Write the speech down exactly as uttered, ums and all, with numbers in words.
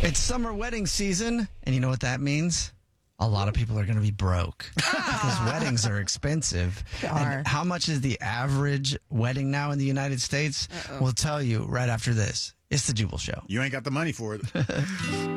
It's summer wedding season, and you know what that means? A lot of people are going to be broke because weddings are expensive. They are. And how much is the average wedding now in the United States? Uh-oh. We'll tell you right after this. It's the Jubal Show. You ain't got the money for it.